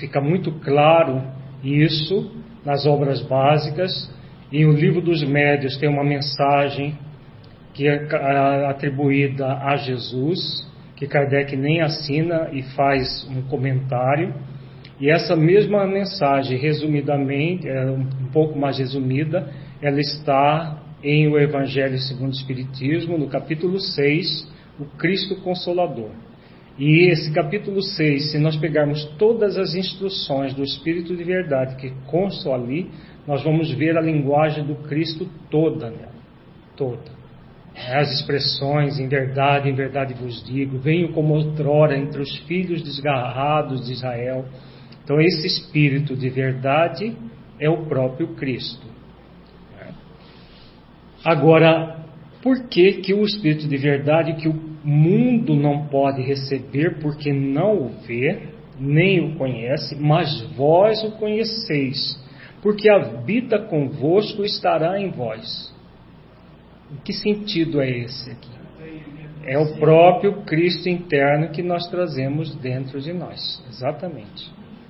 fica muito claro isso nas obras básicas, e o Livro dos Médiuns tem uma mensagem que é atribuída a Jesus, que Kardec nem assina e faz um comentário, e essa mesma mensagem, resumidamente, um pouco mais resumida, ela está em o Evangelho segundo o Espiritismo, no capítulo 6, o Cristo Consolador. E esse capítulo 6, se nós pegarmos todas as instruções do Espírito de Verdade que constam ali, nós vamos ver a linguagem do Cristo toda nela, toda. As expressões, em verdade vos digo, venho como outrora entre os filhos desgarrados de Israel. Então esse Espírito de Verdade é o próprio Cristo. Agora, por que o Espírito de Verdade, que o mundo não pode receber, porque não o vê, nem o conhece, mas vós o conheceis, porque habita convosco e estará em vós? Que sentido é esse aqui? É o próprio Cristo interno que nós trazemos dentro de nós, exatamente.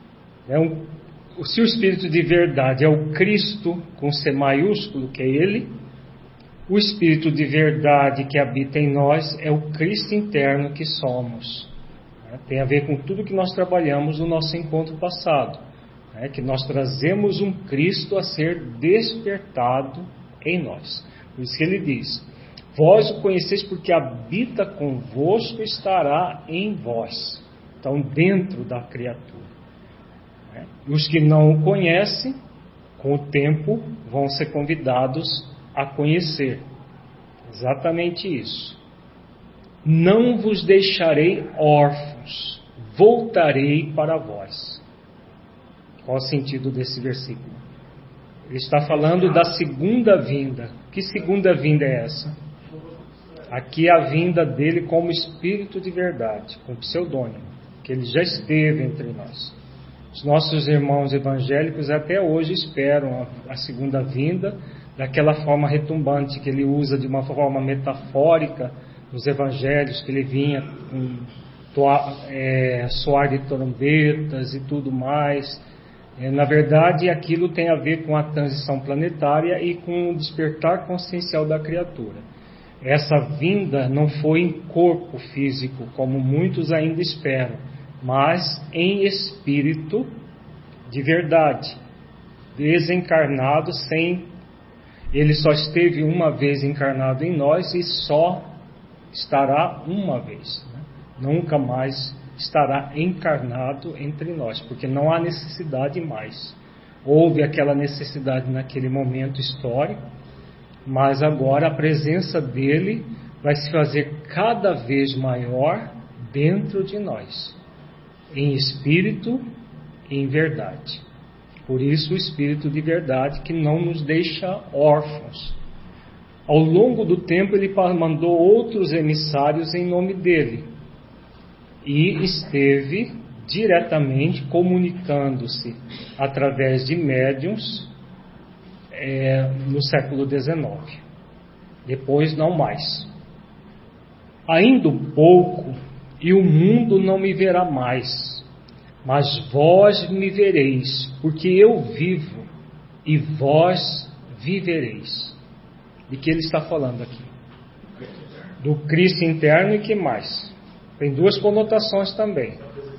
Se o Espírito de Verdade é o Cristo com C maiúsculo, que é Ele, o Espírito de Verdade que habita em nós é o Cristo interno que somos. Tem a ver com tudo que nós trabalhamos no nosso encontro passado, que nós trazemos um Cristo a ser despertado em nós. Por isso que ele diz: vós o conheceis porque habita convosco e estará em vós. Então, dentro da criatura. Os que não o conhecem, com o tempo, vão ser convidados a conhecer. Exatamente isso. Não vos deixarei órfãos, voltarei para vós. Qual o sentido desse versículo? Ele está falando da segunda vinda. Que segunda vinda é essa? Aqui é a vinda dele como Espírito de Verdade, com pseudônimo, que ele já esteve entre nós. Os nossos irmãos evangélicos até hoje esperam a segunda vinda daquela forma retumbante que ele usa, de uma forma metafórica nos evangelhos, que ele vinha com soar de trombetas e tudo mais. Na verdade, aquilo tem a ver com a transição planetária e com o despertar consciencial da criatura. Essa vinda não foi em corpo físico, como muitos ainda esperam, mas em espírito de verdade, desencarnado, ele só esteve uma vez encarnado em nós e só estará uma vez, nunca mais estará encarnado entre nós, porque não há necessidade mais. Houve aquela necessidade naquele momento histórico, mas agora a presença dele vai se fazer cada vez maior dentro de nós, em espírito e em verdade. Por isso o Espírito de Verdade que não nos deixa órfãos. Ao longo do tempo ele mandou outros emissários em nome dele e esteve diretamente comunicando-se através de médiuns no século XIX. Depois não mais. Ainda um pouco e o mundo não me verá mais, mas vós me vereis, porque eu vivo e vós vivereis. De que ele está falando aqui? Do Cristo interno. E que mais? Tem duas conotações também.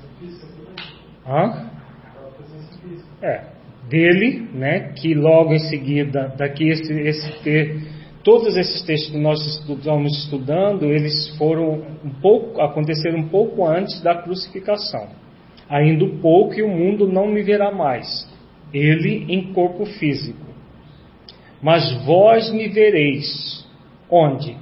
Dele, que logo em seguida, daqui todos esses textos que nós estamos estudando, eles aconteceram um pouco antes da crucificação. Ainda um pouco e o mundo não me verá mais, ele em corpo físico. Mas vós me vereis. Onde?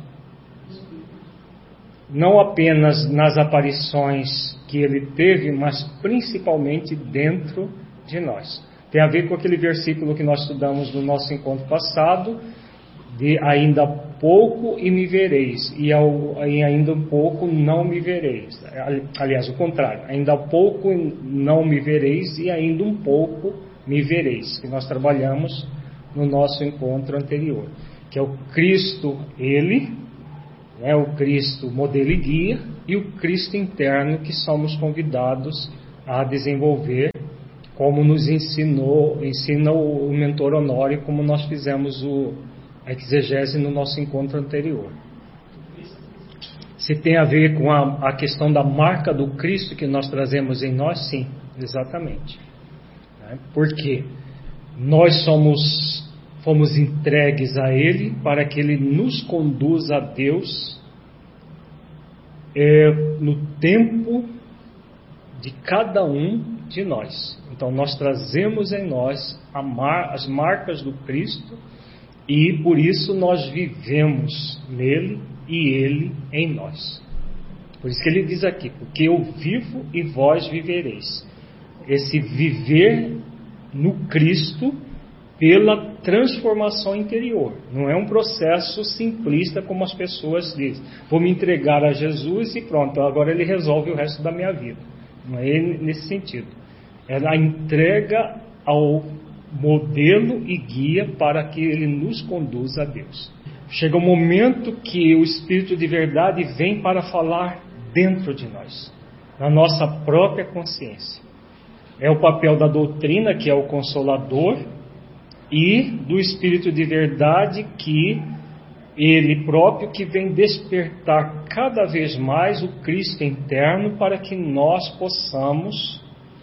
Não apenas nas aparições que ele teve, mas principalmente dentro de nós. Tem a ver com aquele versículo que nós estudamos no nosso encontro passado, de ainda pouco e me vereis, e ainda um pouco não me vereis. Aliás, o contrário, ainda pouco não me vereis e ainda um pouco me vereis, que nós trabalhamos no nosso encontro anterior, que é o Cristo, o Cristo modelo e guia, e o Cristo interno que somos convidados a desenvolver como nos ensina o mentor Honório, como nós fizemos a exegese no nosso encontro anterior. Se tem a ver com a questão da marca do Cristo que nós trazemos em nós, sim, exatamente. Porque nós fomos entregues a Ele para que Ele nos conduza a Deus no tempo de cada um de nós. Então nós trazemos em nós as marcas do Cristo e por isso nós vivemos nele e ele em nós. Por isso que ele diz aqui, porque eu vivo e vós vivereis. Esse viver no Cristo pela transformação interior. Não é um processo simplista como as pessoas dizem. Vou me entregar a Jesus e pronto, agora ele resolve o resto da minha vida. Não é nesse sentido. É a entrega ao modelo e guia para que ele nos conduza a Deus. Chega um momento que o Espírito de verdade vem para falar dentro de nós, na nossa própria consciência. É o papel da doutrina, que é o consolador, e do Espírito de verdade, que ele próprio que vem despertar cada vez mais o Cristo interno para que nós possamos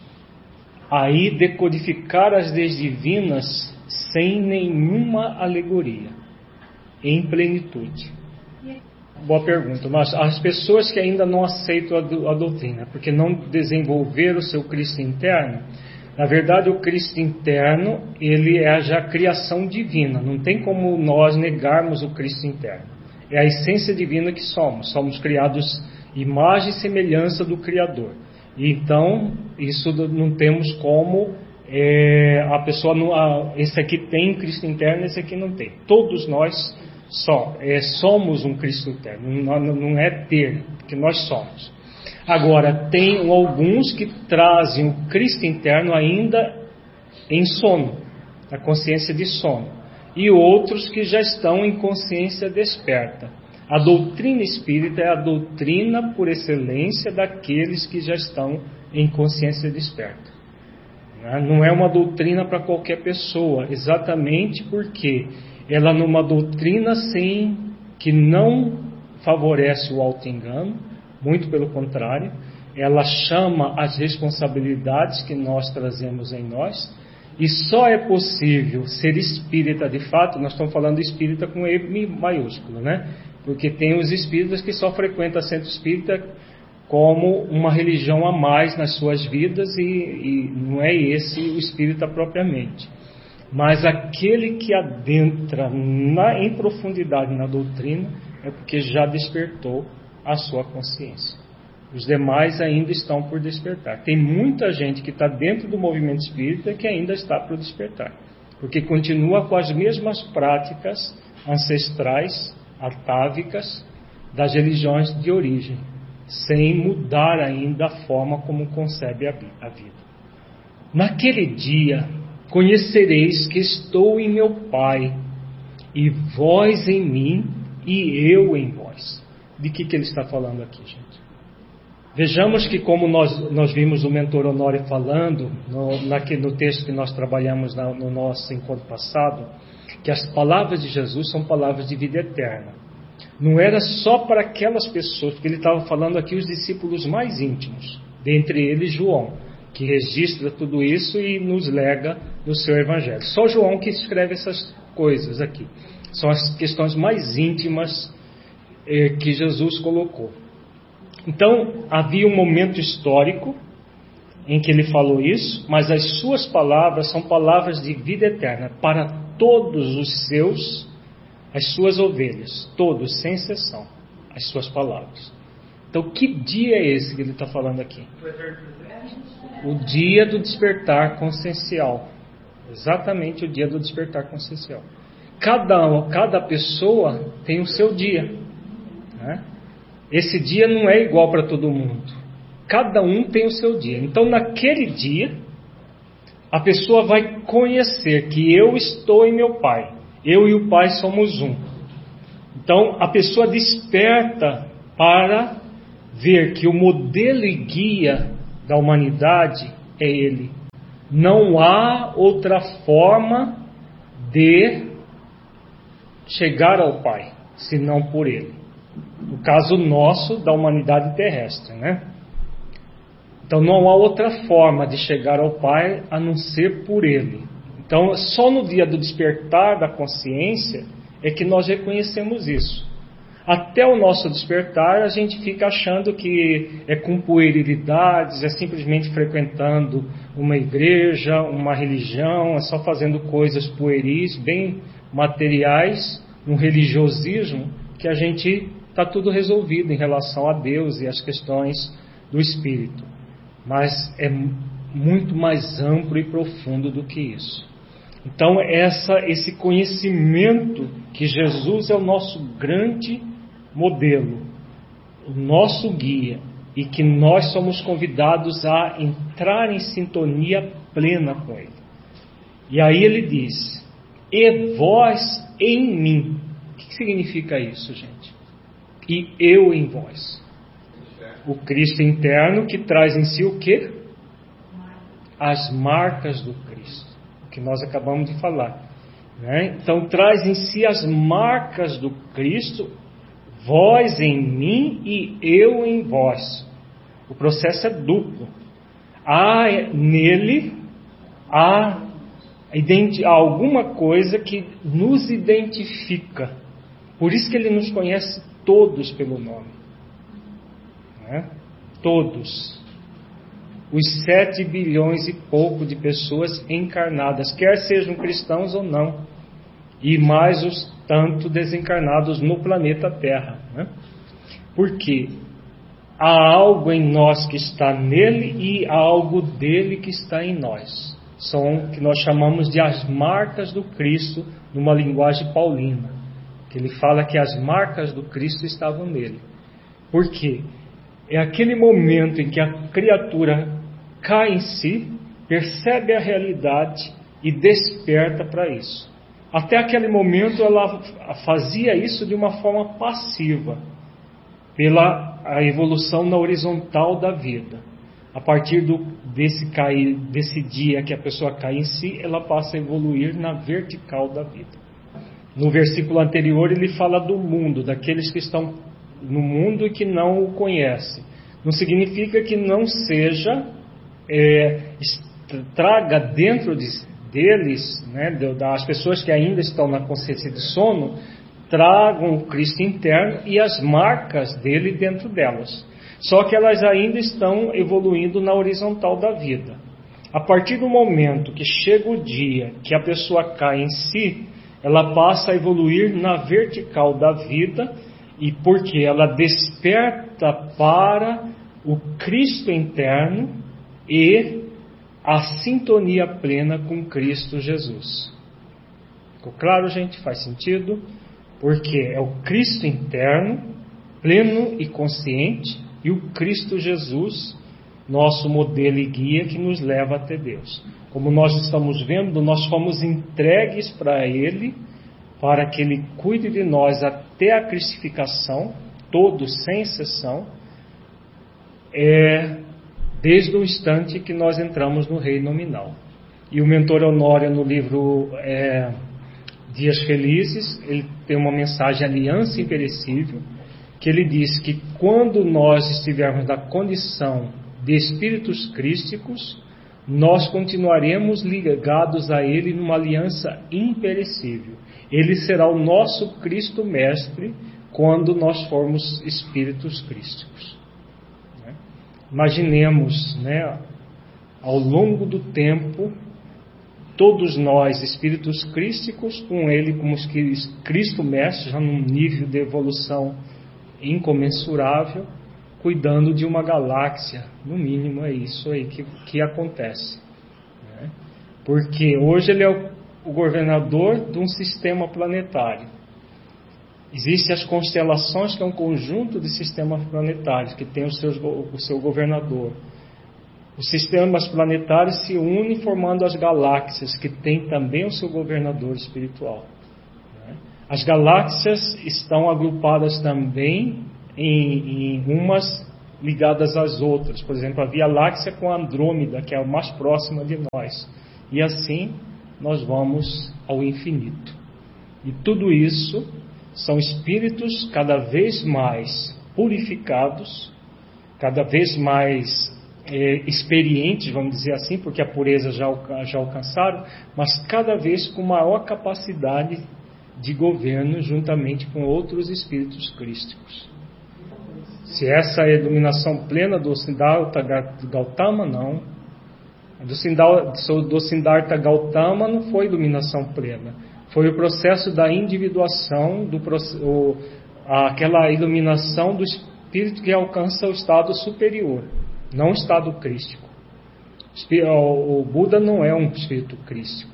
aí decodificar as leis divinas sem nenhuma alegoria, em plenitude. Boa pergunta. Mas as pessoas que ainda não aceitam a doutrina, porque não desenvolveram o seu Cristo interno, na verdade o Cristo interno, ele é já a criação divina, não tem como nós negarmos o Cristo interno. É a essência divina que somos criados imagem e semelhança do Criador. Então, isso não temos como a pessoa, esse aqui tem Cristo interno, esse aqui não tem. Todos nós somos um Cristo interno, não é ter, porque nós somos. Agora, tem alguns que trazem o Cristo interno ainda em sono, na consciência de sono, e outros que já estão em consciência desperta. A doutrina espírita é a doutrina por excelência daqueles que já estão em consciência desperta. Não é uma doutrina para qualquer pessoa, exatamente porque ela é uma doutrina que não favorece o auto-engano, muito pelo contrário, ela chama as responsabilidades que nós trazemos em nós, e só é possível ser espírita de fato. Nós estamos falando de espírita com E maiúsculo, né? Porque tem os espíritas que só frequentam centro espírita como uma religião a mais nas suas vidas, e não é esse o espírita propriamente. Mas aquele que adentra em profundidade na doutrina é porque já despertou a sua consciência. Os demais ainda estão por despertar. Tem muita gente que está dentro do movimento espírita que ainda está por despertar, porque continua com as mesmas práticas ancestrais, atávicas, das religiões de origem, sem mudar ainda a forma como concebe a vida. Naquele dia conhecereis que estou em meu Pai, e vós em mim, e eu em vós. De que ele está falando aqui, gente? Vejamos que, como nós vimos o mentor Honório falando no texto que nós trabalhamos no nosso encontro passado, que as palavras de Jesus são palavras de vida eterna. Não era só para aquelas pessoas, porque ele estava falando aqui os discípulos mais íntimos, dentre eles João, que registra tudo isso e nos lega no seu evangelho. Só João que escreve essas coisas aqui. São as questões mais íntimas que Jesus colocou. Então, havia um momento histórico em que ele falou isso, mas as suas palavras são palavras de vida eterna para todos as suas ovelhas, todos, sem exceção, as suas palavras. Então, que dia é esse que ele está falando aqui? O dia do despertar consciencial. Exatamente o dia do despertar consciencial. Cada pessoa tem o seu dia, né? Esse dia não é igual para todo mundo. Cada um tem o seu dia. Então, naquele dia, a pessoa vai conhecer que eu estou em meu Pai. Eu e o Pai somos um. Então, a pessoa desperta para ver que o modelo e guia da humanidade é Ele. Não há outra forma de chegar ao Pai, senão por Ele. No caso nosso, da humanidade terrestre, né? Então não há outra forma de chegar ao Pai a não ser por Ele. Então só no dia do despertar da consciência é que nós reconhecemos isso. Até o nosso despertar a gente fica achando que é com puerilidades, é simplesmente frequentando uma igreja, uma religião, é só fazendo coisas pueris, bem materiais, um religiosismo, que a gente está tudo resolvido em relação a Deus e as questões do Espírito. Mas é muito mais amplo e profundo do que isso. Então esse conhecimento que Jesus é o nosso grande modelo, o nosso guia, e que nós somos convidados a entrar em sintonia plena com Ele. E aí ele diz, e vós em mim. O que significa isso, gente? E eu em vós. O Cristo interno que traz em si o quê? As marcas do Cristo, que nós acabamos de falar, né? Então traz em si as marcas do Cristo, vós em mim e eu em vós. O processo é duplo. Há nele alguma coisa que nos identifica. Por isso que ele nos conhece todos pelo nome, né? Todos. Os 7 bilhões e pouco de pessoas encarnadas, quer sejam cristãos ou não, e mais os tanto desencarnados no planeta Terra, né? Porque há algo em nós que está nele e há algo dele que está em nós. São o que nós chamamos de as marcas do Cristo, numa linguagem paulina, que ele fala que as marcas do Cristo estavam nele. Por quê? É aquele momento em que a criatura cai em si, percebe a realidade e desperta para isso. Até aquele momento ela fazia isso de uma forma passiva, pela a evolução na horizontal da vida. A partir desse dia que a pessoa cai em si, ela passa a evoluir na vertical da vida. No versículo anterior ele fala do mundo, daqueles que estão no mundo e que não o conhecem. Não significa que não seja, traga dentro deles, né, das pessoas que ainda estão na consciência de sono, tragam o Cristo interno e as marcas dele dentro delas. Só que elas ainda estão evoluindo na horizontal da vida. A partir do momento que chega o dia que a pessoa cai em si, ela passa a evoluir na vertical da vida, e porque ela desperta para o Cristo interno e a sintonia plena com Cristo Jesus. Ficou claro, gente? Faz sentido? Porque é o Cristo interno, pleno e consciente, e o Cristo Jesus, nosso modelo e guia, que nos leva até Deus. Como nós estamos vendo, nós fomos entregues para Ele, para que Ele cuide de nós até a crucificação, todos sem exceção, desde o instante que nós entramos no reino nominal. E o mentor Honório, no livro Dias Felizes, ele tem uma mensagem Aliança Imperecível, que ele diz que quando nós estivermos na condição de espíritos crísticos, nós continuaremos ligados a Ele numa aliança imperecível. Ele será o nosso Cristo Mestre quando nós formos espíritos crísticos. Imaginemos, né, ao longo do tempo, todos nós, espíritos crísticos, com Ele como Cristo Mestre, já num nível de evolução incomensurável, cuidando de uma galáxia. No mínimo é isso aí que acontece, né? Porque hoje ele é o governador de um sistema planetário. Existem as constelações, que é um conjunto de sistemas planetários que tem o seu governador. Os sistemas planetários se unem formando as galáxias, que tem também o seu governador espiritual. As galáxias estão agrupadas também em umas ligadas às outras. Por exemplo, a Via Láctea com a Andrômeda, que é a mais próxima de nós. E assim nós vamos ao infinito. E tudo isso são espíritos cada vez mais purificados, cada vez mais experientes, vamos dizer assim, porque a pureza já alcançaram, mas cada vez com maior capacidade de governo juntamente com outros espíritos crísticos. Se essa é a iluminação plena do Siddhartha Gautama, não. Do Siddhartha Gautama não foi iluminação plena. Foi o processo da individuação, aquela iluminação do espírito que alcança o estado superior, não o estado crístico. O Buda não é um espírito crístico.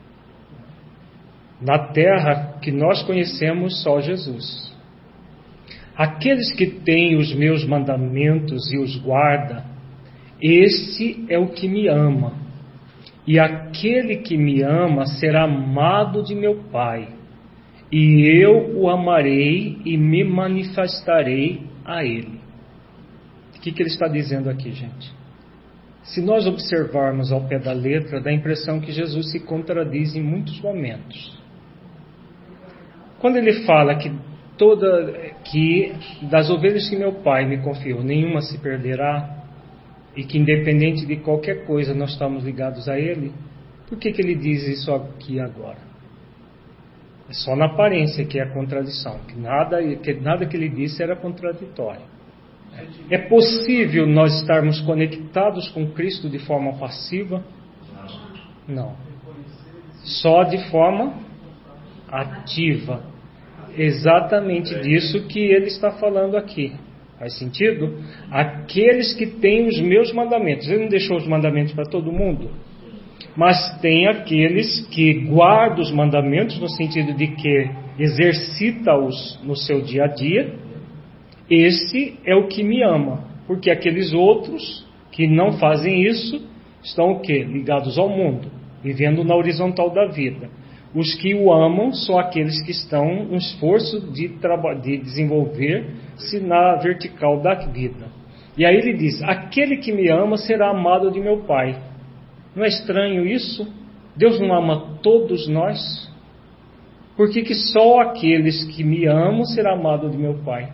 Na Terra que nós conhecemos só Jesus. Aqueles que têm os meus mandamentos e os guarda, esse é o que me ama. E aquele que me ama será amado de meu Pai. E eu o amarei e me manifestarei a ele. O que ele está dizendo aqui, gente? Se nós observarmos ao pé da letra, dá a impressão que Jesus se contradiz em muitos momentos. Quando ele fala que das ovelhas que meu Pai me confiou, nenhuma se perderá, e que independente de qualquer coisa nós estamos ligados a Ele, por que ele diz isso aqui agora? É só na aparência que é a contradição, que nada que ele disse era contraditório. É possível nós estarmos conectados com Cristo de forma passiva? Não. Só de forma ativa. Exatamente disso que ele está falando aqui. Faz sentido? Aqueles que têm os meus mandamentos. Ele não deixou os mandamentos para todo mundo? Mas tem aqueles que guardam os mandamentos, no sentido de que exercita-os no seu dia a dia. Esse é o que me ama. Porque aqueles outros que não fazem isso estão o quê? Ligados ao mundo, vivendo na horizontal da vida. Os que o amam são aqueles que estão no esforço de desenvolver-se na vertical da vida. E aí ele diz: aquele que me ama será amado de meu Pai. Não é estranho isso? Deus não ama todos nós? Por que só aqueles que me amam será amado de meu Pai?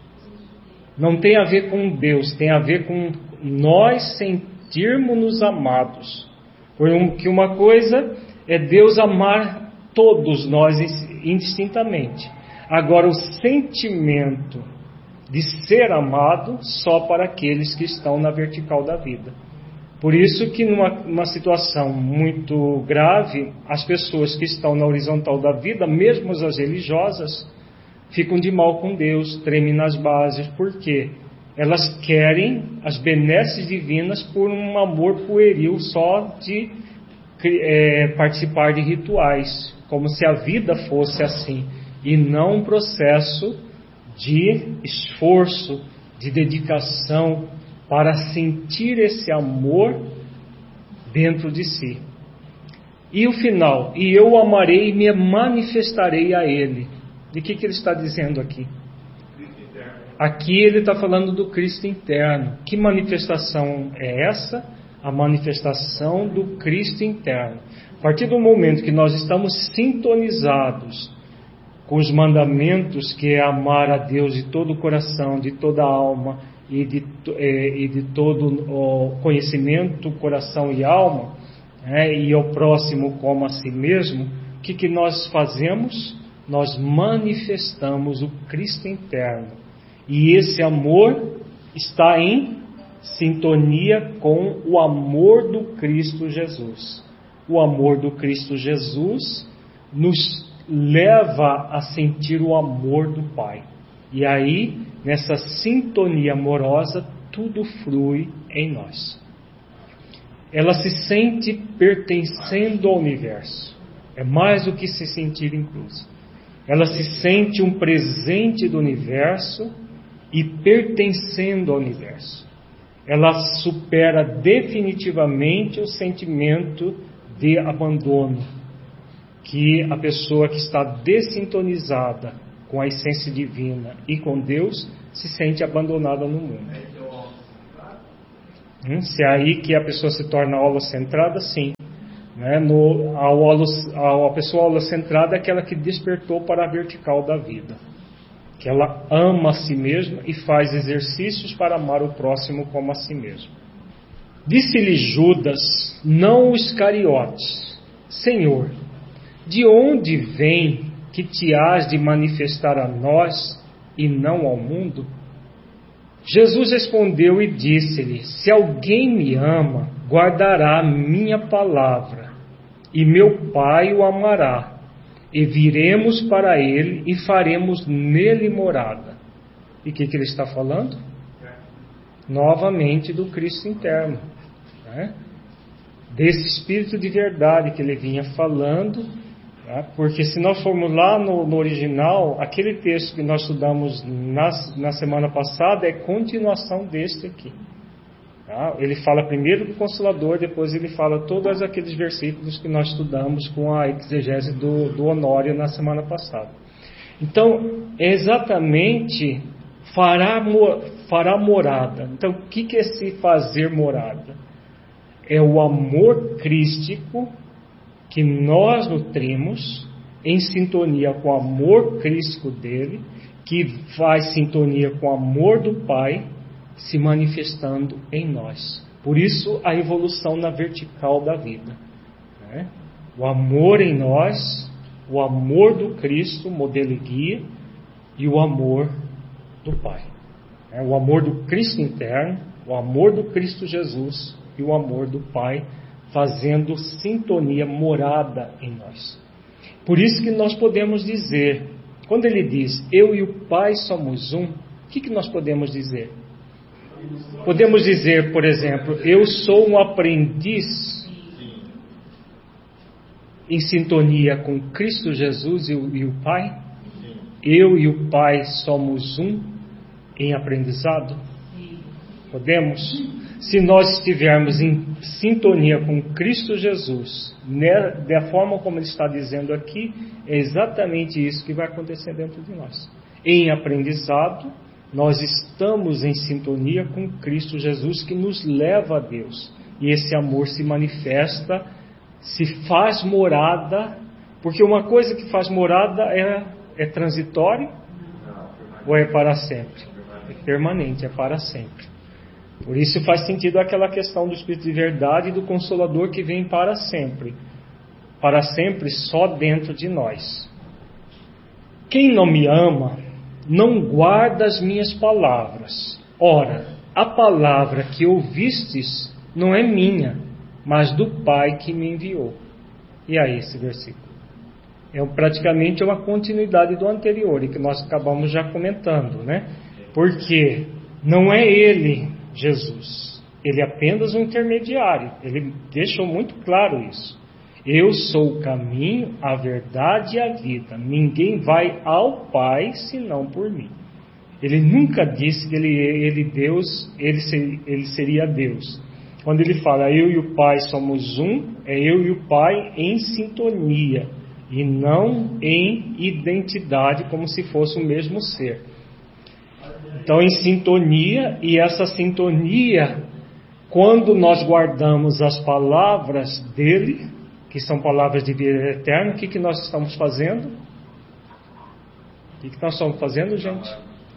Não tem a ver com Deus, tem a ver com nós sentirmos-nos amados. Porque uma coisa é Deus amar todos nós indistintamente. Agora, o sentimento de ser amado só para aqueles que estão na vertical da vida. Por isso que numa situação muito grave, as pessoas que estão na horizontal da vida, mesmo as religiosas, ficam de mal com Deus, tremem nas bases. Por quê? Elas querem as benesses divinas por um amor pueril só de participar de rituais, como se a vida fosse assim, e não um processo de esforço, de dedicação, para sentir esse amor dentro de si. E o final: e eu o amarei e me manifestarei a ele. De que ele está dizendo aqui? Aqui ele está falando do Cristo interno. Que manifestação é essa? A manifestação do Cristo interno. A partir do momento que nós estamos sintonizados com os mandamentos, que é amar a Deus de todo o coração, de toda a alma e de todo o conhecimento, coração e alma, e ao próximo como a si mesmo, o que nós fazemos? Nós manifestamos o Cristo interno. E esse amor está em sintonia com o amor do Cristo Jesus. O amor do Cristo Jesus nos leva a sentir o amor do Pai. E aí, nessa sintonia amorosa, tudo flui em nós. Ela se sente pertencendo ao universo. É mais do que se sentir incluso. Ela se sente um presente do universo e pertencendo ao universo. Ela supera definitivamente o sentimento de abandono, que a pessoa que está dessintonizada com a essência divina e com Deus se sente abandonada no mundo. Se é aí que a pessoa se torna holocentrada, sim. Né? A pessoa holocentrada é aquela que despertou para a vertical da vida. Que ela ama a si mesma e faz exercícios para amar o próximo como a si mesmo. Disse-lhe Judas, não os Iscariotes: Senhor, de onde vem que te hás de manifestar a nós e não ao mundo? Jesus respondeu e disse-lhe: se alguém me ama, guardará a minha palavra, e meu Pai o amará, e viremos para ele e faremos nele morada. E o que ele está falando? Novamente do Cristo interno, né? Desse Espírito de verdade que ele vinha falando, né? Porque se nós formos lá no original, aquele texto que nós estudamos na semana passada é continuação deste aqui. Tá? Ele fala primeiro do Consolador, depois ele fala todos aqueles versículos que nós estudamos com a exegese do Honório na semana passada. Então, é exatamente fará morada. Então, o que é esse fazer morada? É o amor crístico que nós nutrimos em sintonia com o amor crístico dele, que faz sintonia com o amor do Pai, se manifestando em nós. Por isso, a evolução na vertical da vida. Né? O amor em nós, o amor do Cristo, modelo e guia, e o amor do Pai. O amor do Cristo interno, o amor do Cristo Jesus e o amor do Pai, fazendo sintonia, morada em nós. Por isso que nós podemos dizer, quando ele diz, eu e o Pai somos um, o que nós podemos dizer? Podemos dizer, por exemplo, eu sou um aprendiz em sintonia com Cristo Jesus e o Pai? Eu e o Pai somos um em aprendizado? Podemos? Se nós estivermos em sintonia com Cristo Jesus, da forma como ele está dizendo aqui, é exatamente isso que vai acontecer dentro de nós. Em aprendizado, nós estamos em sintonia com Cristo Jesus, que nos leva a Deus. E esse amor se manifesta, se faz morada, porque uma coisa que faz morada é transitório ou é para sempre? É permanente, é para sempre. Por isso faz sentido aquela questão do Espírito de verdade e do Consolador que vem para sempre. Para sempre só dentro de nós. Quem não me ama, não guarda as minhas palavras. Ora, a palavra que ouvistes não é minha, mas do Pai que me enviou. E aí esse versículo? É praticamente uma continuidade do anterior, e que nós acabamos já comentando, né? Porque não é ele, Jesus. Ele é apenas um intermediário. Ele deixou muito claro isso. Eu sou o caminho, a verdade e a vida. Ninguém vai ao Pai senão por mim. Ele nunca disse que ele seria Deus. Quando ele fala eu e o Pai somos um, é eu e o Pai em sintonia e não em identidade como se fosse o mesmo ser. Então, em sintonia, e essa sintonia, quando nós guardamos as palavras dele, que são palavras de vida eterna, o que nós estamos fazendo? O que nós estamos fazendo, gente?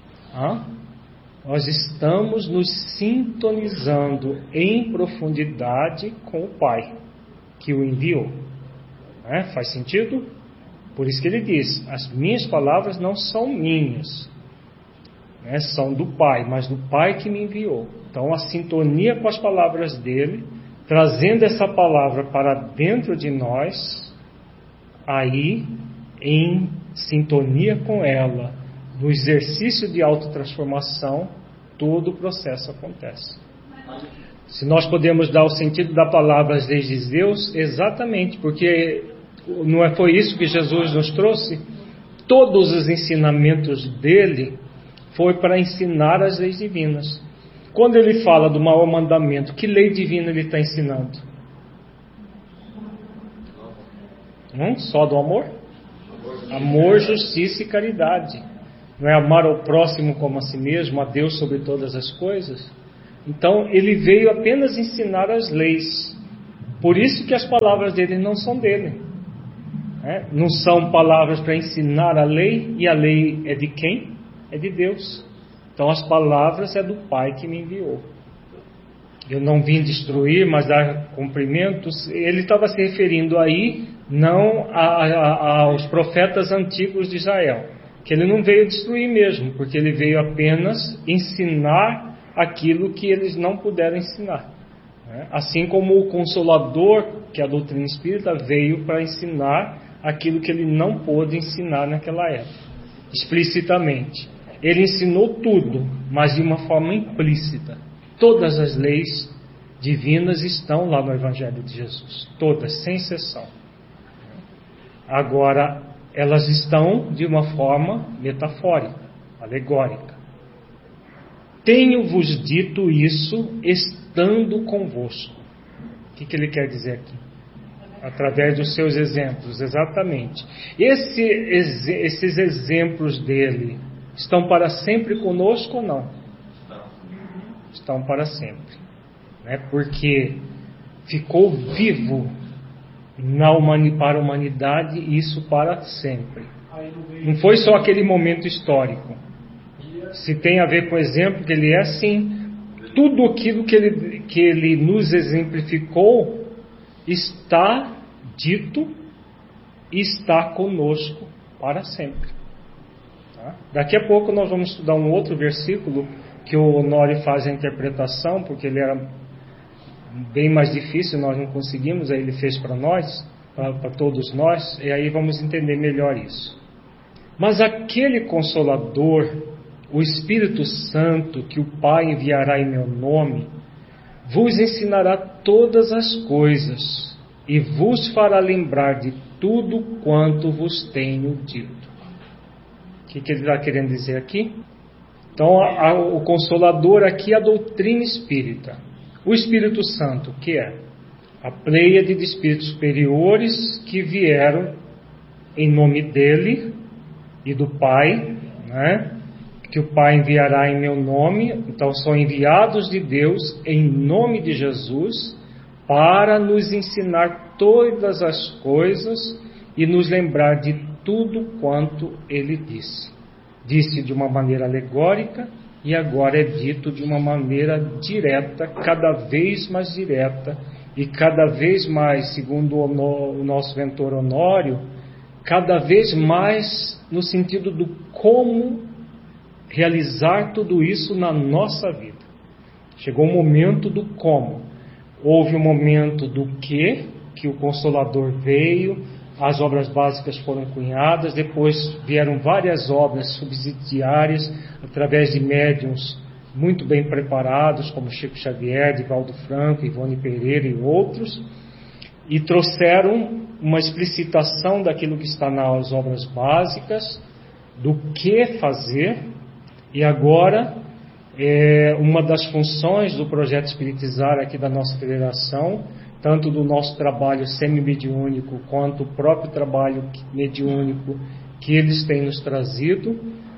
Nós estamos nos sintonizando em profundidade com o Pai, que o enviou. Faz sentido? Por isso que ele diz, as minhas palavras não são minhas, são do Pai, mas do Pai que me enviou. Então a sintonia com as palavras dele, trazendo essa palavra para dentro de nós, aí em sintonia com ela, no exercício de autotransformação, todo o processo acontece. Se nós podemos dar o sentido da palavra às leis de Deus, exatamente, porque não foi isso que Jesus nos trouxe? Todos os ensinamentos dele foi para ensinar as leis divinas. Quando ele fala do maior mandamento, que lei divina ele está ensinando? Só do amor? Amor, justiça e caridade. Não é amar ao próximo como a si mesmo, a Deus sobre todas as coisas? Então ele veio apenas ensinar as leis. Por isso que as palavras dele não são dele. Não são palavras para ensinar a lei, e a lei é de quem? É de Deus. Então as palavras é do Pai que me enviou. Eu não vim destruir, mas dar cumprimentos. Ele estava se referindo aí não aos profetas antigos de Israel, que ele não veio destruir mesmo, porque ele veio apenas ensinar aquilo que eles não puderam ensinar. Assim como o Consolador, que é a doutrina espírita, veio para ensinar aquilo que ele não pôde ensinar naquela época, explicitamente. Ele ensinou tudo, mas de uma forma implícita. Todas as leis divinas estão lá no Evangelho de Jesus, todas, sem exceção. Agora, elas estão de uma forma metafórica, alegórica. Tenho-vos dito isso estando convosco. O que ele quer dizer aqui? Através dos seus exemplos, exatamente. Esses exemplos dele estão para sempre conosco ou não? Estão para sempre. Porque ficou vivo para a humanidade, isso para sempre. Não foi só aquele momento histórico. Se tem a ver com o exemplo, que ele é assim, tudo aquilo que ele nos exemplificou está dito e está conosco para sempre. Tá? Daqui a pouco nós vamos estudar um outro versículo que o Honório faz a interpretação, porque ele era bem mais difícil, nós não conseguimos, aí ele fez para nós, para todos nós, e aí vamos entender melhor isso. Mas aquele Consolador, o Espírito Santo, que o Pai enviará em meu nome, vos ensinará todas as coisas e vos fará lembrar de tudo quanto vos tenho dito. O que ele está querendo dizer aqui? Então, o Consolador aqui é a doutrina espírita. O Espírito Santo, que é a pleiade de espíritos superiores que vieram em nome dele e do Pai, que o Pai enviará em meu nome. Então são enviados de Deus em nome de Jesus para nos ensinar todas as coisas e nos lembrar de tudo quanto ele disse. Disse de uma maneira alegórica e agora é dito de uma maneira direta, cada vez mais direta e cada vez mais, segundo o nosso mentor Honório, cada vez mais no sentido do como realizar tudo isso na nossa vida. Chegou o momento do como. Houve o momento do que o Consolador veio, as obras básicas foram cunhadas, depois vieram várias obras subsidiárias, através de médiuns muito bem preparados, como Chico Xavier, Divaldo Franco, Ivone Pereira e outros, e trouxeram uma explicitação daquilo que está nas obras básicas, do que fazer. E agora, uma das funções do projeto Espiritizar aqui da nossa federação, tanto do nosso trabalho semi-mediúnico quanto o próprio trabalho mediúnico que eles têm nos trazido,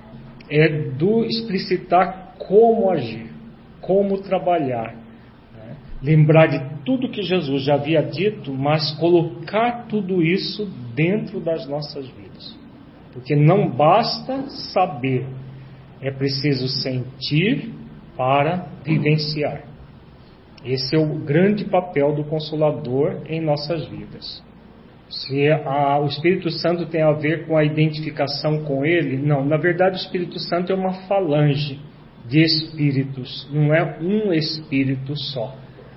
é do explicitar como agir, como trabalhar, lembrar de tudo que Jesus já havia dito, mas colocar tudo isso dentro das nossas vidas, porque não basta saber, é preciso sentir para vivenciar. Esse é o grande papel do Consolador em nossas vidas. Se o Espírito Santo tem a ver com a identificação com Ele, não. Na verdade, o Espírito Santo é uma falange de espíritos, não é um espírito só.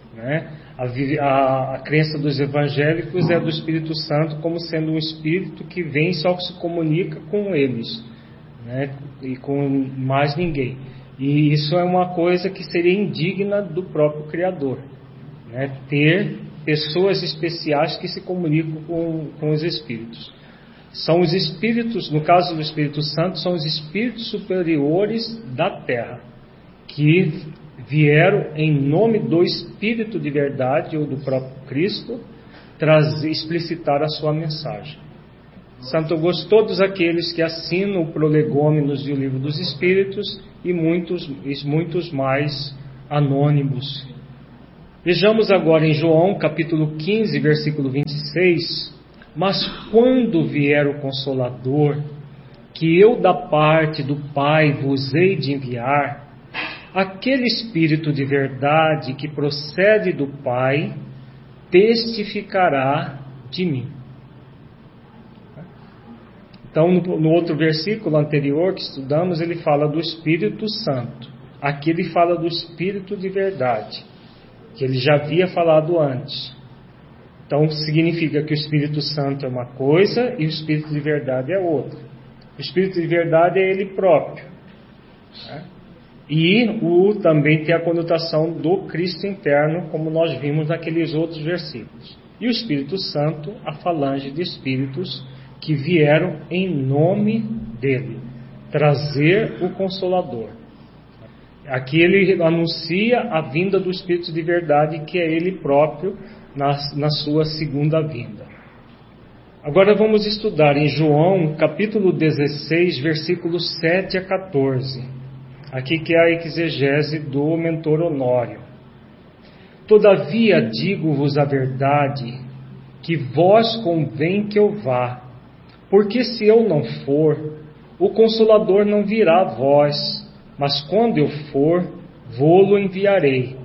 A crença dos evangélicos é do Espírito Santo como sendo um espírito que vem e só se comunica com eles, e com mais ninguém. E isso é uma coisa que seria indigna do próprio Criador, ter pessoas especiais que se comunicam com os espíritos. São os espíritos, no caso do Espírito Santo, são os espíritos superiores da Terra, que vieram em nome do Espírito de verdade, ou do próprio Cristo, explicitar a sua mensagem. Santo Augusto, todos aqueles que assinam o Prolegômenos e o Livro dos Espíritos, e muitos mais anônimos. Vejamos agora em João capítulo 15, versículo 26. Mas quando vier o Consolador, que eu da parte do Pai vos hei de enviar, aquele Espírito de verdade que procede do Pai, testificará de mim. Então, no outro versículo anterior que estudamos, ele fala do Espírito Santo. Aqui ele fala do Espírito de verdade, que ele já havia falado antes. Então, significa que o Espírito Santo é uma coisa e o Espírito de verdade é outra. O Espírito de verdade é ele próprio, né? E também tem a conotação do Cristo interno, como nós vimos naqueles outros versículos. E o Espírito Santo, a falange de Espíritos que vieram em nome dele, trazer o Consolador. Aqui ele anuncia a vinda do Espírito de verdade, que é ele próprio na sua segunda vinda. Agora vamos estudar em João capítulo 16, versículos 7 a 14. Aqui que é a exegese do mentor Honório. Todavia digo-vos a verdade, que vós convém que eu vá, porque se eu não for, o Consolador não virá a vós, mas quando eu for, vô-lo enviarei.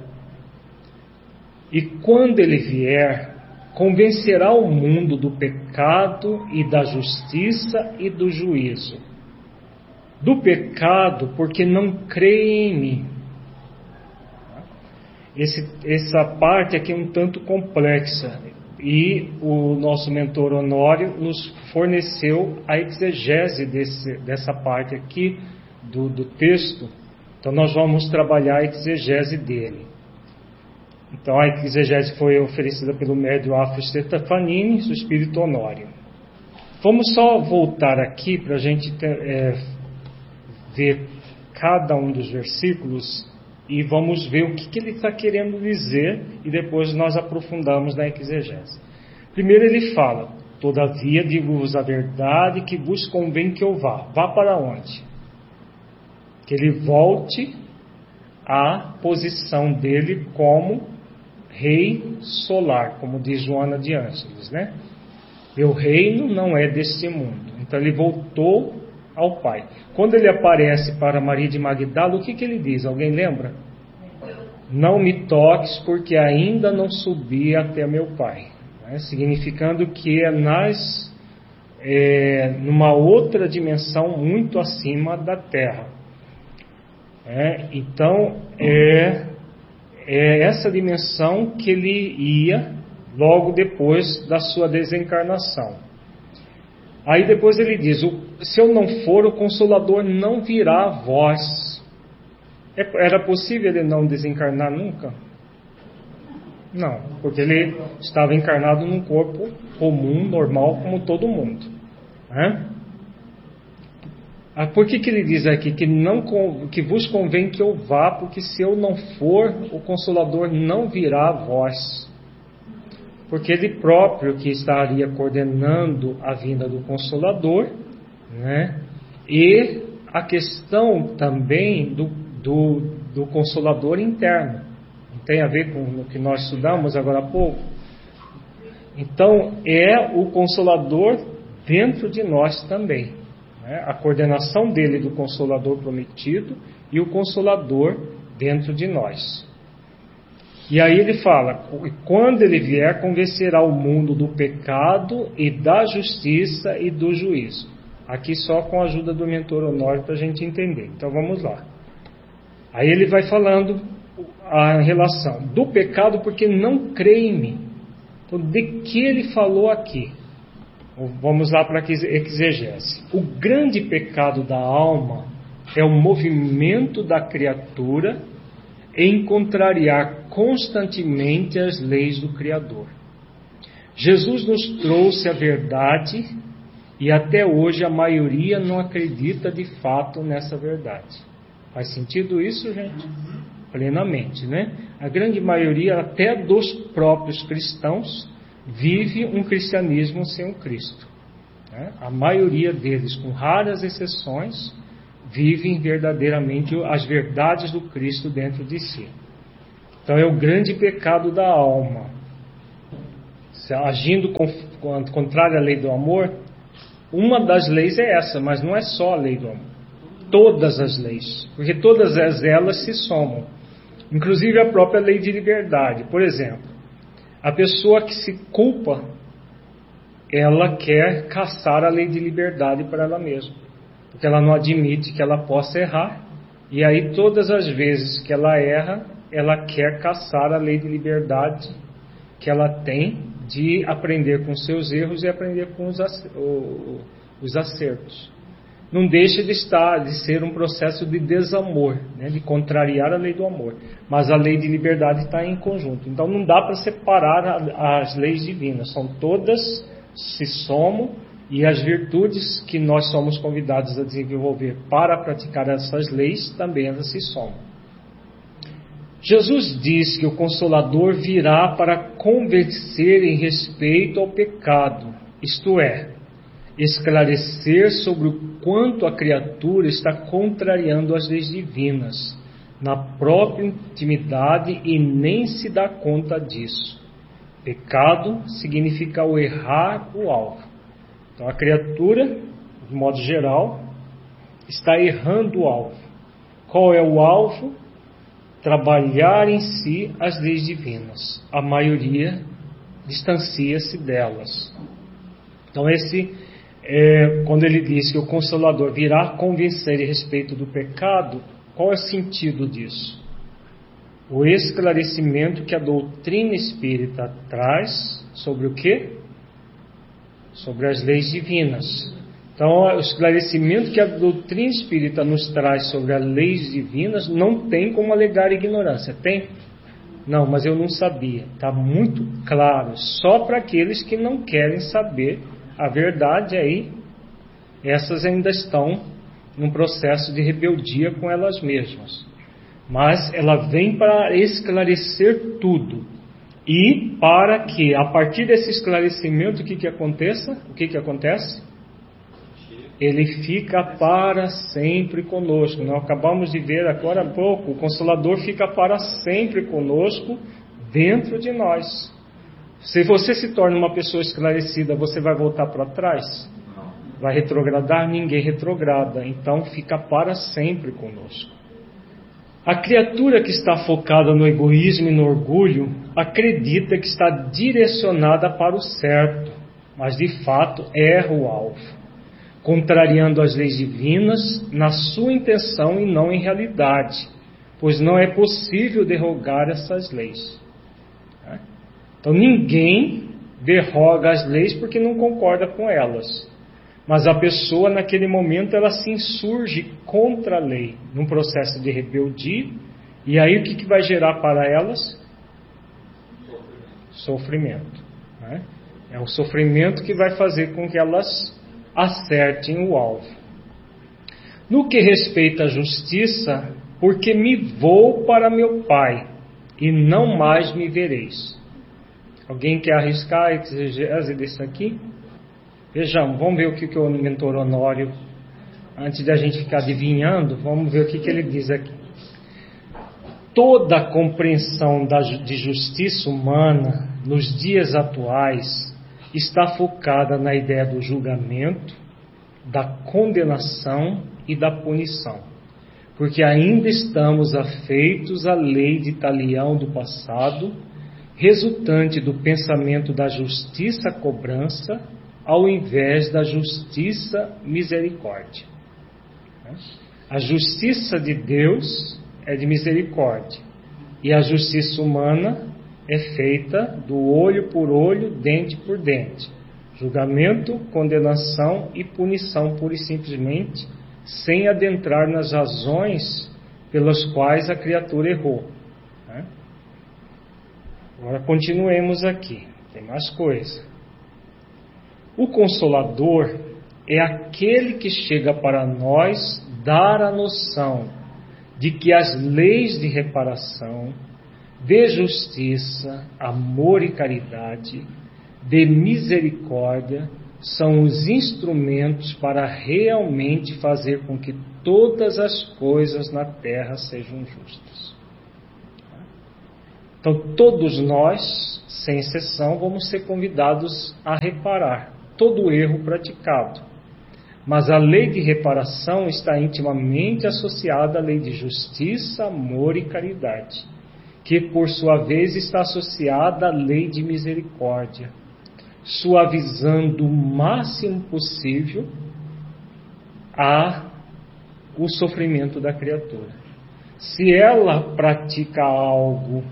E quando ele vier, convencerá o mundo do pecado e da justiça e do juízo. Do pecado, porque não creem em mim. Essa parte aqui é um tanto complexa, e o nosso mentor Honório nos forneceu a exegese dessa parte aqui do texto. Então nós vamos trabalhar a exegese dele. Então a exegese foi oferecida pelo médium Afro Stefanini, o espírito Honório. Vamos só voltar aqui para a gente ver cada um dos versículos e vamos ver o que ele está querendo dizer, e depois nós aprofundamos na exegese. Primeiro ele fala: todavia digo-vos a verdade, que vos convém que eu vá. Vá para onde? Que ele volte à posição dele como rei solar, como diz Joana de Ângeles, né? Meu reino não é deste mundo. Então ele voltou ao Pai. Quando ele aparece para Maria de Magdala, o que ele diz? Alguém lembra? Não me toques, porque ainda não subi até meu Pai, né? Significando que numa outra dimensão muito acima da Terra. Então é essa dimensão que ele ia logo depois da sua desencarnação. Aí depois ele diz: se eu não for, o Consolador não virá a vós. Era possível ele não desencarnar nunca? Não, porque ele estava encarnado num corpo comum, normal, como todo mundo, né? Por que ele diz aqui que vos convém que eu vá, porque se eu não for, o Consolador não virá a vós? Porque ele próprio que estaria coordenando a vinda do Consolador, né? E a questão também do Consolador interno. Não tem a ver com o que nós estudamos agora há pouco? Então, é o Consolador dentro de nós também. A coordenação dele do Consolador prometido e o Consolador dentro de nós. E aí ele fala: quando ele vier, convencerá o mundo do pecado e da justiça e do juízo. Aqui só com a ajuda do mentor Honório para a gente entender. Então vamos lá. Aí ele vai falando a relação do pecado, porque não crê em mim. Então, de que ele falou aqui? Vamos lá para a exegese. O grande pecado da alma é o movimento da criatura em contrariar constantemente as leis do Criador. Jesus nos trouxe a verdade e até hoje a maioria não acredita de fato nessa verdade. Faz sentido isso, gente? Plenamente, né? A grande maioria, até dos próprios cristãos, vive um cristianismo sem o Cristo, né? A maioria deles, com raras exceções, vivem verdadeiramente as verdades do Cristo dentro de si. Então é o grande pecado da alma. Agindo contrário à lei do amor, uma das leis é essa, mas não é só a lei do amor. Todas as leis, porque todas elas se somam. Inclusive a própria lei de liberdade. Por exemplo, a pessoa que se culpa, ela quer caçar a lei de liberdade para ela mesma, porque ela não admite que ela possa errar, e aí todas as vezes que ela erra, ela quer caçar a lei de liberdade que ela tem de aprender com seus erros e aprender com os acertos. Não deixa de ser um processo de desamor, né, de contrariar a lei do amor, mas a lei de liberdade está em conjunto. Então não dá para separar as leis divinas, são todas, se somam, e as virtudes que nós somos convidados a desenvolver para praticar essas leis também elas se somam. Jesus diz que o Consolador virá para convencer em respeito ao pecado, isto é, esclarecer sobre o quanto a criatura está contrariando as leis divinas na própria intimidade e nem se dá conta disso. Pecado significa o errar o alvo. Então a criatura, de modo geral, está errando o alvo. Qual é o alvo? Trabalhar em si as leis divinas. A maioria distancia-se delas. Então quando ele diz que o Consolador virá convencer a respeito do pecado, qual é o sentido disso? O esclarecimento que a doutrina espírita traz sobre o quê? Sobre as leis divinas. Então, o esclarecimento que a doutrina espírita nos traz sobre as leis divinas não tem como alegar ignorância. Tem? Não, mas eu não sabia. Está muito claro. Só para aqueles que não querem saber a verdade aí, essas ainda estão num processo de rebeldia com elas mesmas. Mas ela vem para esclarecer tudo. E para que, a partir desse esclarecimento, o que aconteça? O que acontece? Ele fica para sempre conosco. Nós acabamos de ver agora há pouco, o Consolador fica para sempre conosco, dentro de nós. Se você se torna uma pessoa esclarecida, você vai voltar para trás? Vai retrogradar? Ninguém retrograda. Então fica para sempre conosco. A criatura que está focada no egoísmo e no orgulho acredita que está direcionada para o certo, mas de fato erra o alvo, contrariando as leis divinas na sua intenção e não em realidade, pois não é possível derrogar essas leis. Então ninguém derroga as leis porque não concorda com elas. Mas a pessoa naquele momento ela se insurge contra a lei, num processo de rebeldia, e aí o que vai gerar para elas? Sofrimento. Né? É o sofrimento que vai fazer com que elas acertem o alvo. No que respeita à justiça, porque me vou para meu Pai, e não mais me vereis. Alguém quer arriscar a exegese desse aqui? Vejamos, vamos ver o que o mentor Honório, antes de a gente ficar adivinhando, vamos ver o que ele diz aqui. Toda a compreensão de justiça humana nos dias atuais está focada na ideia do julgamento, da condenação e da punição, porque ainda estamos afeitos à lei de Talião do passado, resultante do pensamento da justiça-cobrança, ao invés da justiça-misericórdia. A justiça de Deus é de misericórdia, e a justiça humana é feita do olho por olho, dente por dente. Julgamento, condenação e punição pura e simplesmente, sem adentrar nas razões pelas quais a criatura errou. Agora continuemos aqui, tem mais coisa. O Consolador é aquele que chega para nós dar a noção de que as leis de reparação, de justiça, amor e caridade, de misericórdia, são os instrumentos para realmente fazer com que todas as coisas na terra sejam justas. Então, todos nós, sem exceção, vamos ser convidados a reparar todo o erro praticado. Mas a lei de reparação está intimamente associada à lei de justiça, amor e caridade, que, por sua vez, está associada à lei de misericórdia, suavizando o máximo possível o sofrimento da criatura. Se ela pratica algo,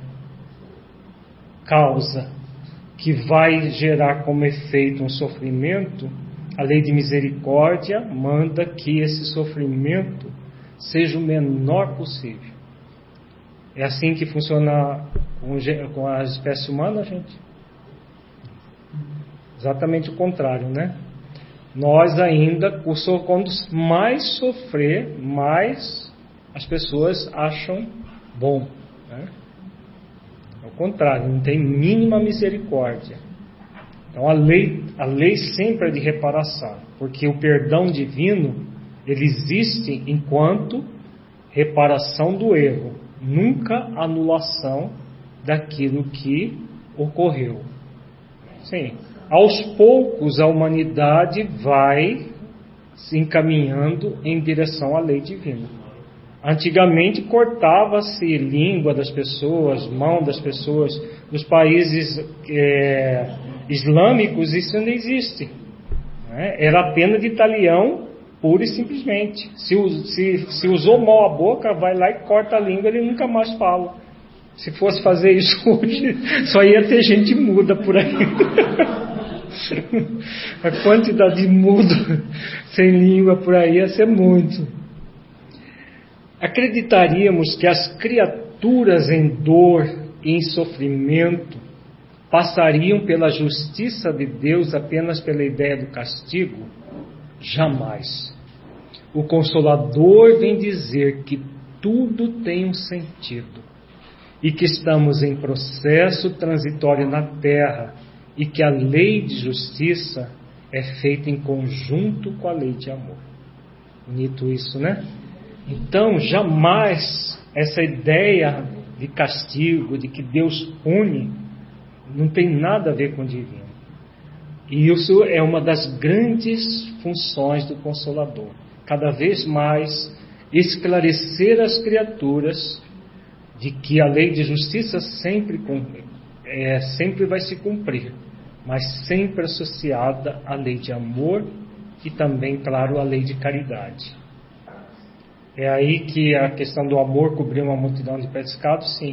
causa, que vai gerar como efeito um sofrimento, a lei de misericórdia manda que esse sofrimento seja o menor possível. É assim que funciona com a espécie humana, gente? Exatamente o contrário, né? Nós ainda, quando mais sofrer, mais as pessoas acham bom, né? Ao contrário, não tem mínima misericórdia. Então a lei sempre é de reparação, porque o perdão divino, ele existe enquanto reparação do erro, nunca anulação daquilo que ocorreu. Sim, aos poucos a humanidade vai se encaminhando em direção à lei divina. Antigamente cortava-se língua das pessoas, mão das pessoas. Nos países islâmicos isso não existe, né? Era a pena de talião pura e simplesmente. Se usou mal a boca, vai lá e corta a língua, ele nunca mais fala. Se fosse fazer isso hoje, só ia ter gente muda por aí. A quantidade de mudo sem língua por aí ia ser muito. Acreditaríamos que as criaturas em dor e em sofrimento passariam pela justiça de Deus apenas pela ideia do castigo? Jamais. O Consolador vem dizer que tudo tem um sentido e que estamos em processo transitório na Terra e que a lei de justiça é feita em conjunto com a lei de amor. Bonito isso, né? Então, jamais essa ideia de castigo, de que Deus pune, não tem nada a ver com o divino. E isso é uma das grandes funções do Consolador. Cada vez mais esclarecer as criaturas de que a lei de justiça sempre vai se cumprir, mas sempre associada à lei de amor e também, claro, à lei de caridade. É aí que a questão do amor cobriu uma multidão de pecados, sim.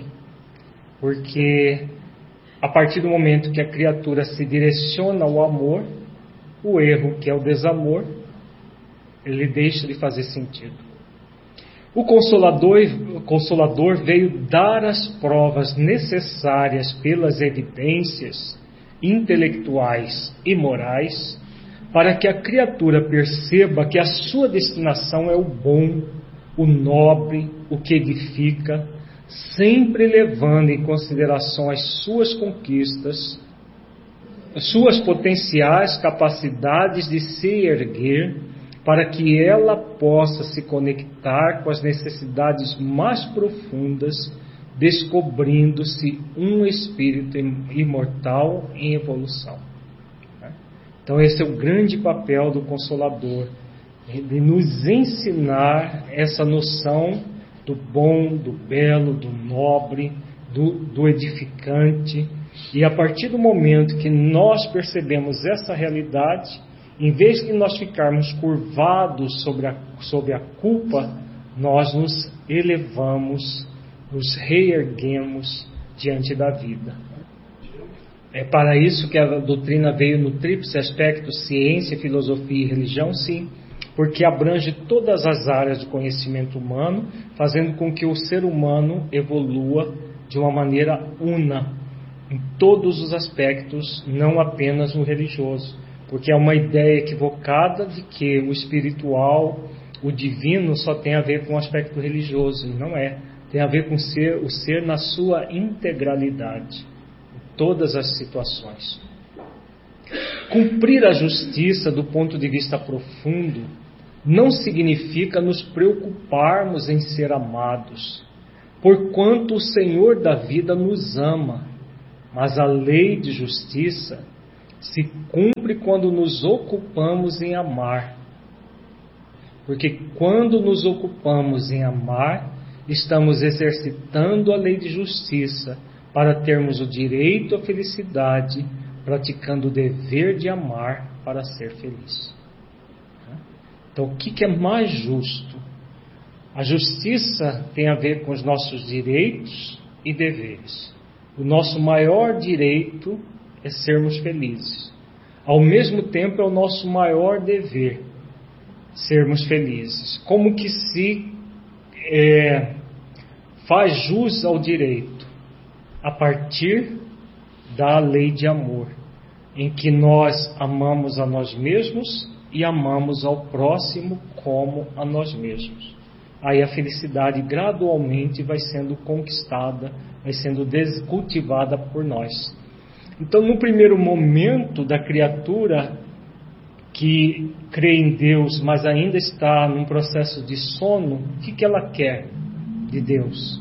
Porque a partir do momento que a criatura se direciona ao amor, o erro, que é o desamor, ele deixa de fazer sentido. O Consolador veio dar as provas necessárias pelas evidências intelectuais e morais para que a criatura perceba que a sua destinação é o bom, o nobre, o que edifica, sempre levando em consideração as suas conquistas, as suas potenciais capacidades de se erguer, para que ela possa se conectar com as necessidades mais profundas, descobrindo-se um espírito imortal em evolução. Então esse é o grande papel do Consolador, de nos ensinar essa noção do bom, do belo, do nobre, do edificante. E a partir do momento que nós percebemos essa realidade, em vez de nós ficarmos curvados sobre a culpa, nós nos elevamos, nos reerguemos diante da vida. É para isso que a doutrina veio no tríplice aspecto, ciência, filosofia e religião, sim, porque abrange todas as áreas do conhecimento humano, fazendo com que o ser humano evolua de uma maneira una, em todos os aspectos, não apenas no religioso, porque é uma ideia equivocada de que o espiritual, o divino, só tem a ver com o aspecto religioso, e não é. Tem a ver com o ser na sua integralidade, em todas as situações. Cumprir a justiça do ponto de vista profundo não significa nos preocuparmos em ser amados, Porquanto o Senhor da vida nos ama, mas a lei de justiça se cumpre quando nos ocupamos em amar. Porque quando nos ocupamos em amar, estamos exercitando a lei de justiça para termos o direito à felicidade, praticando o dever de amar para ser feliz. Então, o que é mais justo? A justiça tem a ver com os nossos direitos e deveres. O nosso maior direito é sermos felizes. Ao mesmo tempo, é o nosso maior dever sermos felizes. Como que se faz jus ao direito? A partir da lei de amor, em que nós amamos a nós mesmos e amamos ao próximo como a nós mesmos. Aí a felicidade gradualmente vai sendo conquistada, vai sendo cultivada por nós. Então, no primeiro momento da criatura que crê em Deus, mas ainda está num processo de sono, o que ela quer de Deus?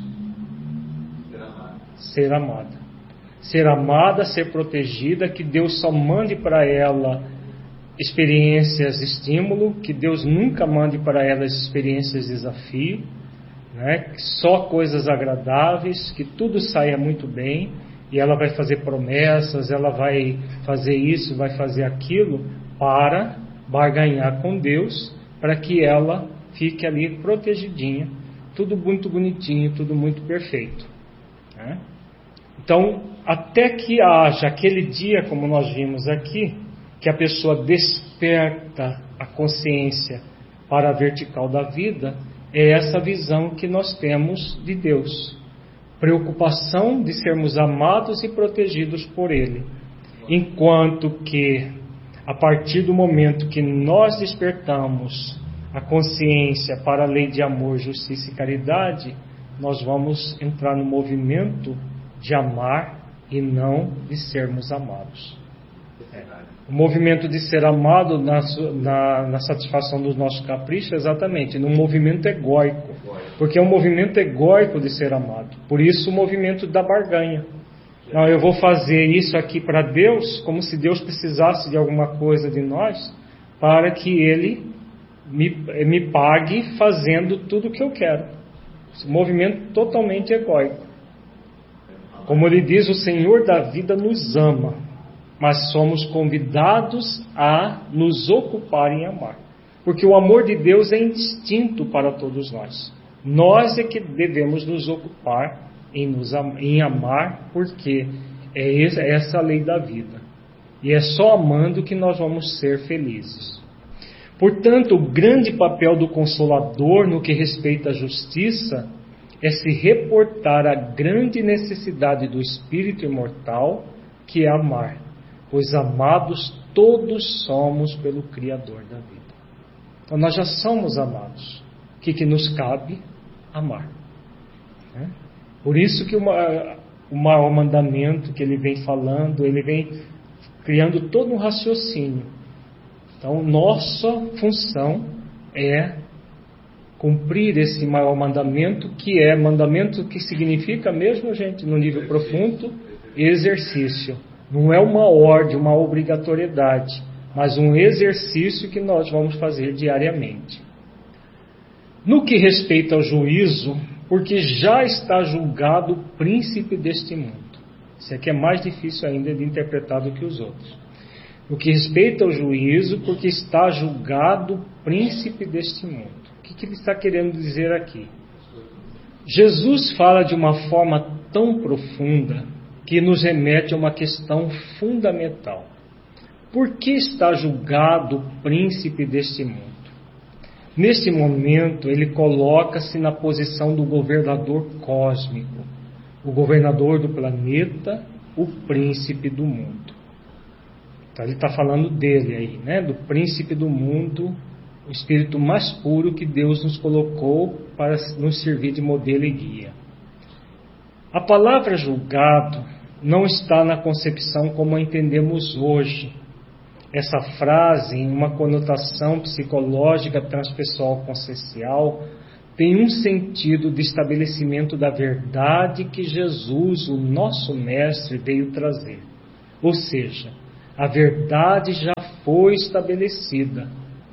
Ser amada. Ser amada, ser protegida, que Deus só mande para ela experiências de estímulo, que Deus nunca mande para ela experiências de desafio, né? Só coisas agradáveis, que tudo saia muito bem, e ela vai fazer promessas, ela vai fazer isso, vai fazer aquilo, para barganhar com Deus, para que ela fique ali protegidinha, tudo muito bonitinho, tudo muito perfeito, né? Então, até que haja aquele dia, como nós vimos aqui, que a pessoa desperta a consciência para a vertical da vida, é essa visão que nós temos de Deus. Preocupação de sermos amados e protegidos por Ele. Enquanto que, a partir do momento que nós despertamos a consciência para a lei de amor, justiça e caridade, nós vamos entrar no movimento de amar e não de sermos amados. O movimento de ser amado na satisfação dos nossos caprichos, exatamente, num movimento egóico. Porque é um movimento egóico de ser amado. Por isso o movimento da barganha. Não, eu vou fazer isso aqui para Deus, como se Deus precisasse de alguma coisa de nós, para que Ele me pague fazendo tudo o que eu quero. Esse movimento totalmente egóico. Como ele diz, o Senhor da vida nos ama, mas somos convidados a nos ocupar em amar. Porque o amor de Deus é instinto para todos nós. Nós é que devemos nos ocupar em amar, porque é essa a lei da vida. E é só amando que nós vamos ser felizes. Portanto, o grande papel do Consolador no que respeita à justiça é se reportar à grande necessidade do espírito imortal, que é amar. Pois amados todos somos pelo Criador da vida. Então nós já somos amados. O que nos cabe? Amar. Por isso que o maior mandamento que ele vem falando, ele vem criando todo um raciocínio. Então nossa função é cumprir esse maior mandamento, mandamento que significa mesmo, gente, no nível profundo, exercício. Não é uma ordem, uma obrigatoriedade, mas um exercício que nós vamos fazer diariamente. No que respeita ao juízo, porque já está julgado o príncipe deste mundo. Isso aqui é mais difícil ainda de interpretar do que os outros. No que respeita ao juízo, porque está julgado o príncipe deste mundo. O que ele está querendo dizer aqui? Jesus fala de uma forma tão profunda que nos remete a uma questão fundamental. Por que está julgado o príncipe deste mundo? Neste momento, ele coloca-se na posição do governador cósmico, o governador do planeta, o príncipe do mundo. Então, ele está falando dele aí, né? Do príncipe do mundo, o espírito mais puro que Deus nos colocou para nos servir de modelo e guia. A palavra julgado não está na concepção como a entendemos hoje. Essa frase, em uma conotação psicológica transpessoal consciencial, tem um sentido de estabelecimento da verdade que Jesus, o nosso Mestre, veio trazer. Ou seja, a verdade já foi estabelecida.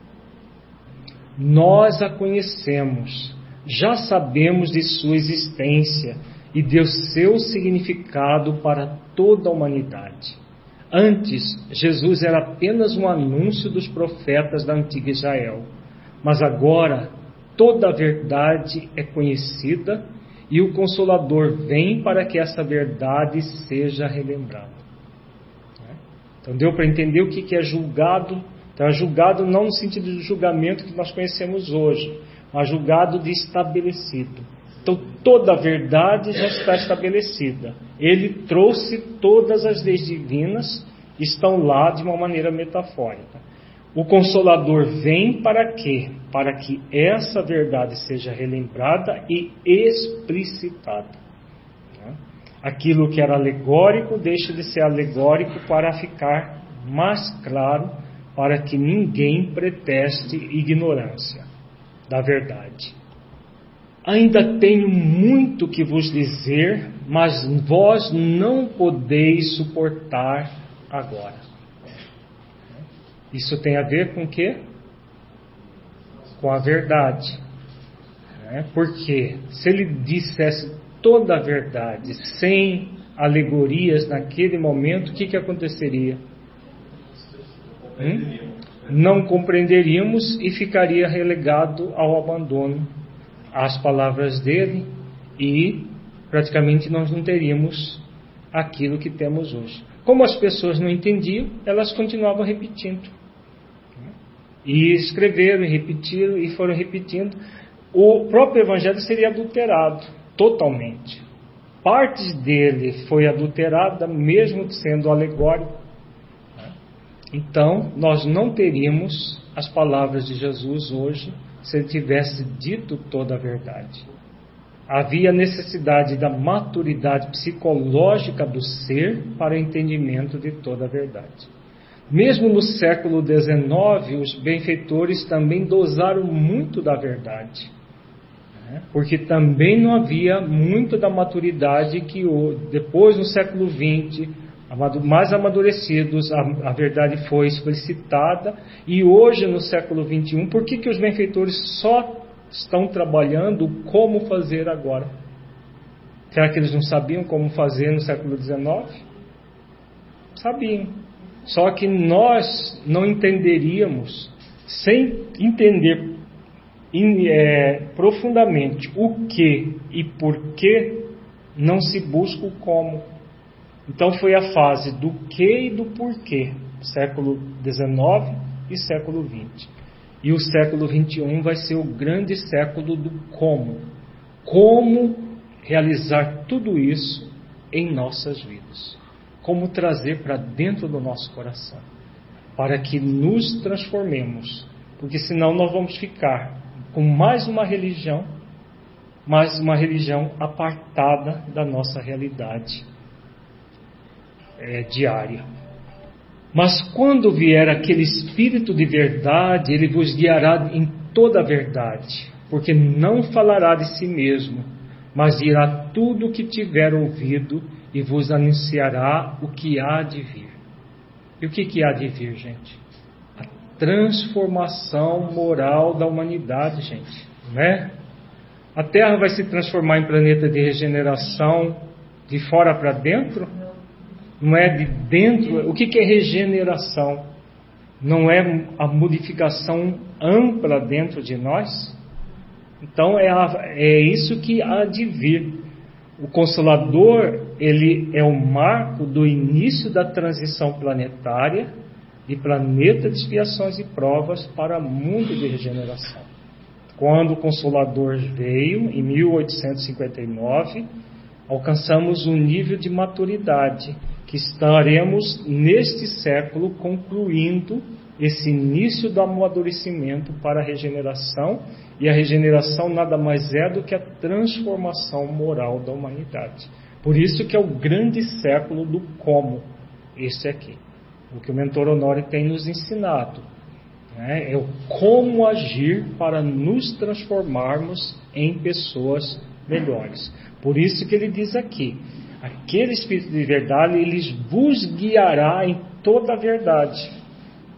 Nós a conhecemos, já sabemos de sua existência e de seu significado para toda a humanidade. Antes, Jesus era apenas um anúncio dos profetas da antiga Israel, mas agora toda a verdade é conhecida e o Consolador vem para que essa verdade seja relembrada. Então deu para entender o que é julgado. Então é julgado não no sentido de julgamento que nós conhecemos hoje, mas julgado de estabelecido. Então toda a verdade já está estabelecida. Ele trouxe todas as leis divinas, estão lá de uma maneira metafórica. O Consolador vem para quê? Para que essa verdade seja relembrada e explicitada. Aquilo que era alegórico deixa de ser alegórico para ficar mais claro, para que ninguém preteste ignorância da verdade. Ainda tenho muito que vos dizer, mas vós não podeis suportar agora. Isso tem a ver com o quê? Com a verdade. Porque se ele dissesse toda a verdade, sem alegorias naquele momento, o que aconteceria? Não compreenderíamos e ficaria relegado ao abandono às palavras dele e praticamente nós não teríamos aquilo que temos hoje. Como as pessoas não entendiam, elas continuavam repetindo. E escreveram e repetiram e foram repetindo. O próprio Evangelho seria adulterado totalmente. Parte dele foi adulterada, mesmo sendo alegórico. Então, nós não teríamos as palavras de Jesus hoje se ele tivesse dito toda a verdade. Havia necessidade da maturidade psicológica do ser para o entendimento de toda a verdade. Mesmo no século XIX, os benfeitores também dosaram muito da verdade, porque também não havia muito da maturidade que depois, no século XX, mais amadurecidos, a verdade foi explicitada, e hoje, no século XXI, por que os benfeitores só estão trabalhando como fazer agora? Será que eles não sabiam como fazer no século XIX? Sabiam. Só que nós não entenderíamos, sem entender profundamente o que e por que, não se busca o como. Então foi a fase do que e do porquê, século XIX e século XX. E o século XXI vai ser o grande século do como. Como realizar tudo isso em nossas vidas. Como trazer para dentro do nosso coração. Para que nos transformemos. Porque senão nós vamos ficar com mais uma religião apartada da nossa realidade diária. Mas quando vier aquele Espírito de verdade, ele vos guiará em toda a verdade, porque não falará de si mesmo, mas dirá tudo o que tiver ouvido e vos anunciará o que há de vir. E o que há de vir, gente? A transformação moral da humanidade, gente, não é? A Terra vai se transformar em planeta de regeneração de fora para dentro? Não é de dentro. O que é regeneração? Não é a modificação ampla dentro de nós? Então é isso que há de vir. O Consolador, ele é o marco do início da transição planetária, de planeta de expiações e provas para mundo de regeneração. Quando o Consolador veio, em 1859, alcançamos um nível de maturidade que estaremos neste século concluindo esse início do amadurecimento para a regeneração, e a regeneração nada mais é do que a transformação moral da humanidade. Por isso que é o grande século do como, esse aqui, o que o Mentor Honório tem nos ensinado. né? É o como agir para nos transformarmos em pessoas melhores. Por isso que ele diz aqui, aquele Espírito de verdade, ele vos guiará em toda a verdade.